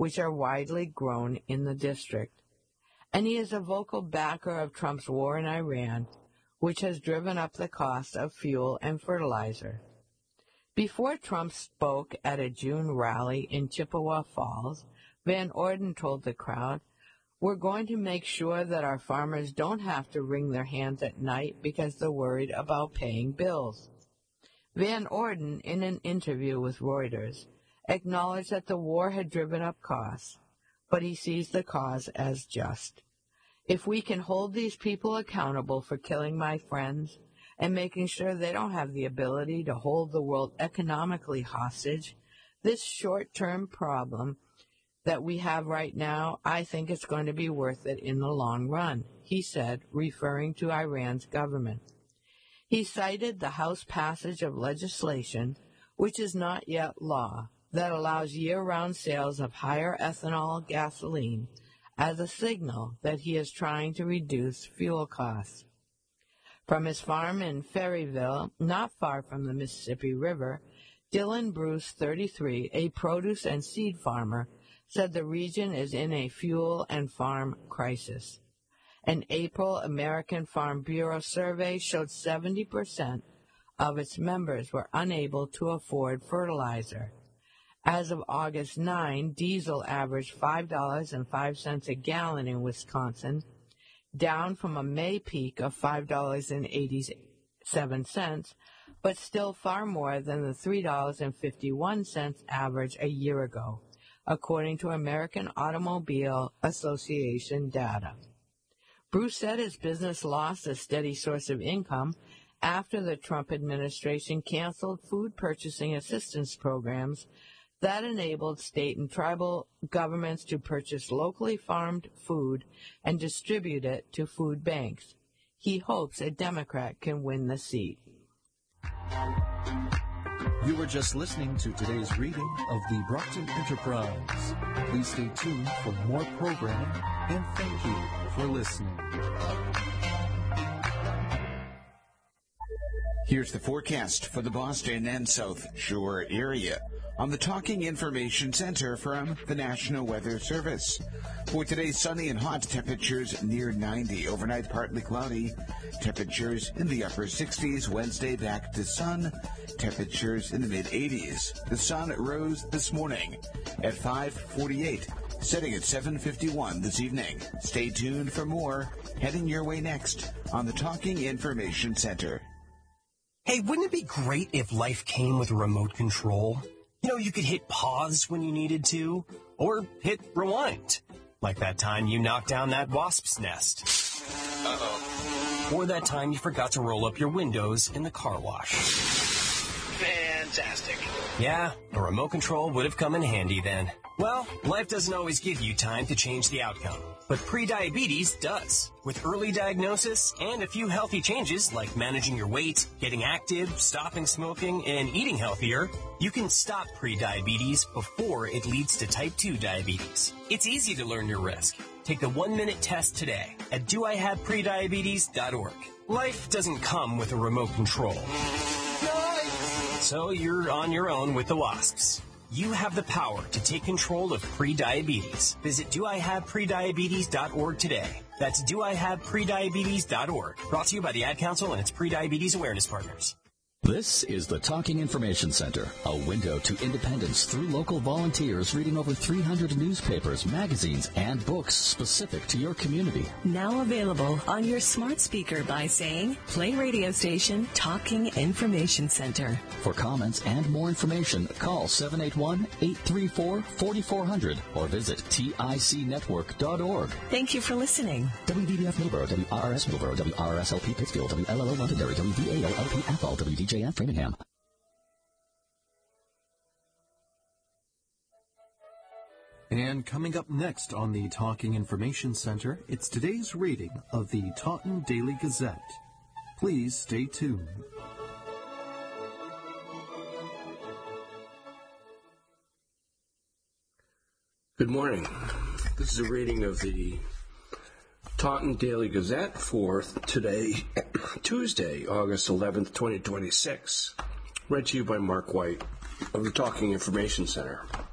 which are widely grown in the district. And he is a vocal backer of Trump's war in Iran, which has driven up the cost of fuel and fertilizer. Before Trump spoke at a June rally in Chippewa Falls, Van Orden told the crowd, "We're going to make sure that our farmers don't have to wring their hands at night because they're worried about paying bills." Van Orden, in an interview with Reuters, acknowledged that the war had driven up costs, but he sees the cause as just. "If we can hold these people accountable for killing my friends and making sure they don't have the ability to hold the world economically hostage, this short-term problem that we have right now, I think it's going to be worth it in the long run," he said, referring to Iran's government. He cited the House passage of legislation, which is not yet law, that allows year-round sales of higher ethanol gasoline as a signal that he is trying to reduce fuel costs. From his farm in Ferryville, not far from the Mississippi River, Dylan Bruce, 33, a produce and seed farmer, said the region is in a fuel and farm crisis. An April American Farm Bureau survey showed 70% of its members were unable to afford fertilizer. As of August 9, diesel averaged $5.05 a gallon in Wisconsin, down from a May peak of $5.87, but still far more than the $3.51 average a year ago, according to American Automobile Association data. Bruce said his business lost a steady source of income after the Trump administration canceled food purchasing assistance programs that enabled state and tribal governments to purchase locally farmed food and distribute it to food banks. He hopes a Democrat can win the seat. You were just listening to today's reading of the Brockton Enterprise. Please stay tuned for more programming, and thank you for listening. Here's the forecast for the Boston and South Shore area on the Talking Information Center from the National Weather Service. For today, sunny and hot, temperatures near 90. Overnight, partly cloudy. Temperatures in the upper 60s. Wednesday, back to sun. Temperatures in the mid-80s. The sun rose this morning at 5:48, setting at 7:51 this evening. Stay tuned for more. Heading your way next on the Talking Information Center. Hey, wouldn't it be great if life came with a remote control? You know, you could hit pause when you needed to, or hit rewind. Like that time you knocked down that wasp's nest. Uh-oh. Or that time you forgot to roll up your windows in the car wash. Fantastic. Yeah, a remote control would have come in handy then. Well, life doesn't always give you time to change the outcome, but prediabetes does. With early diagnosis and a few healthy changes like managing your weight, getting active, stopping smoking, and eating healthier, you can stop prediabetes before it leads to type 2 diabetes. It's easy to learn your risk. Take the 1-minute test today at doihaveprediabetes.org. Life doesn't come with a remote control. So you're on your own with the wasps. You have the power to take control of prediabetes. Visit doihaveprediabetes.org today. That's doihaveprediabetes.org. Brought to you by the Ad Council and its prediabetes awareness partners. This is the Talking Information Center, a window to independence through local volunteers reading over 300 newspapers, magazines, and books specific to your community. Now available on your smart speaker by saying, play radio station Talking Information Center. For comments and more information, call 781-834-4400 or visit ticnetwork.org. Thank you for listening. WDBF Middleborough, WRS Middleborough, WRSLP Pittsfield, WLLO Londonderry, WVALLP Athol, WDJF Framingham. And coming up next on the Talking Information Center, it's today's reading of the Taunton Daily Gazette. Please stay tuned. Good morning. This is a reading of the Taunton Daily Gazette for today, Tuesday, August 11th, 2026. Read to you by Mark White of the Talking Information Center.